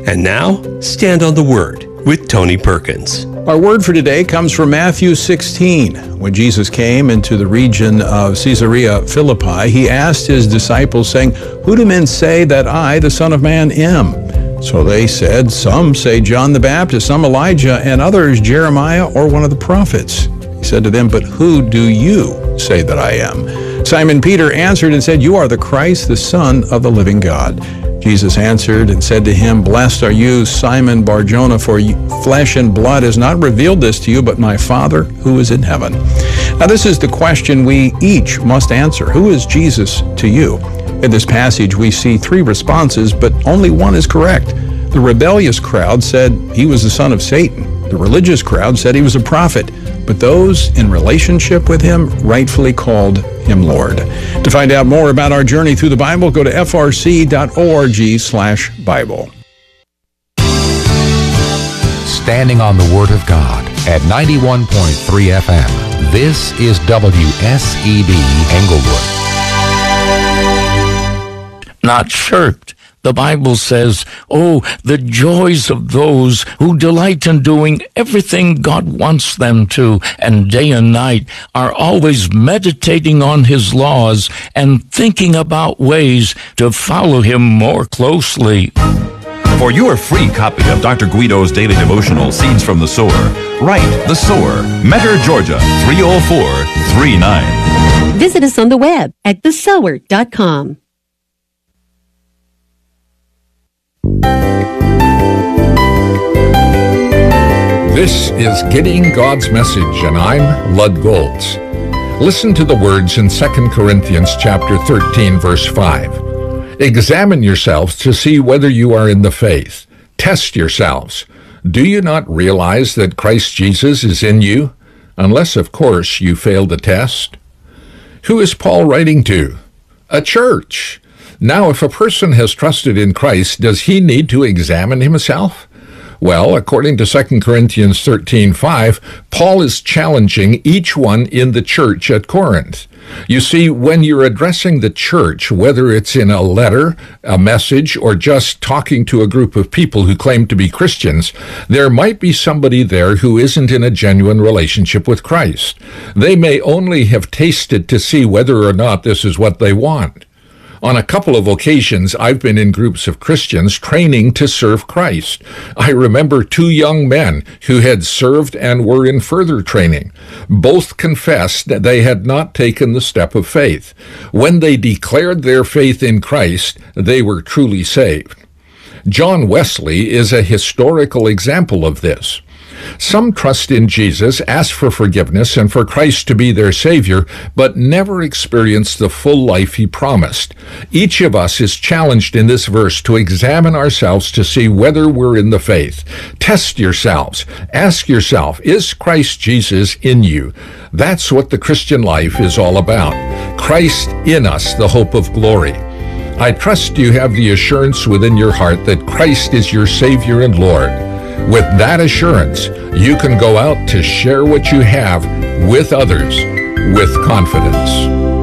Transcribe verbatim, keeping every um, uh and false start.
And now, Stand on the Word with Tony Perkins. Our word for today comes from Matthew sixteen. When Jesus came into the region of Caesarea Philippi, he asked his disciples, saying, "Who do men say that I, the Son of Man, am?" So they said, "Some say John the Baptist, some Elijah, and others Jeremiah or one of the prophets." He said to them, "But who do you say that I am?" Simon Peter answered and said, "You are the Christ, the Son of the living God." Jesus answered and said to him, "Blessed are you, Simon Bar-Jonah, for flesh and blood has not revealed this to you, but my Father who is in heaven." Now this is the question we each must answer. Who is Jesus to you? In this passage we see three responses, but only one is correct. The rebellious crowd said he was the son of Satan. The religious crowd said he was a prophet. But those in relationship with him rightfully called him Lord. To find out more about our journey through the Bible, go to f r c dot org slash Bible. Standing on the Word of God at ninety-one point three F M. This is W S E B Englewood. Not shirked. The Bible says, oh, the joys of those who delight in doing everything God wants them to, and day and night are always meditating on His laws and thinking about ways to follow Him more closely. For your free copy of Doctor Guido's daily devotional, Seeds from the Sower, write The Sower, Mentor, Georgia, three oh four three nine. Visit us on the web at the sower dot com. This is Getting God's Message, and I'm Lud Golds. Listen to the words in Second Corinthians chapter thirteen, verse five. Examine yourselves to see whether you are in the faith. Test yourselves. Do you not realize that Christ Jesus is in you? Unless, of course, you fail the test. Who is Paul writing to? A church. Now, if a person has trusted in Christ, does he need to examine himself? Well, according to Second Corinthians thirteen five, Paul is challenging each one in the church at Corinth. You see, when you're addressing the church, whether it's in a letter, a message, or just talking to a group of people who claim to be Christians, there might be somebody there who isn't in a genuine relationship with Christ. They may only have tasted to see whether or not this is what they want. On a couple of occasions, I've been in groups of Christians training to serve Christ. I remember two young men who had served and were in further training. Both confessed that they had not taken the step of faith. When they declared their faith in Christ, they were truly saved. John Wesley is a historical example of this. Some trust in Jesus, ask for forgiveness and for Christ to be their Savior, but never experience the full life He promised. Each of us is challenged in this verse to examine ourselves to see whether we're in the faith. Test yourselves. Ask yourself, is Christ Jesus in you? That's what the Christian life is all about. Christ in us, the hope of glory. I trust you have the assurance within your heart that Christ is your Savior and Lord. With that assurance, you can go out to share what you have with others with confidence.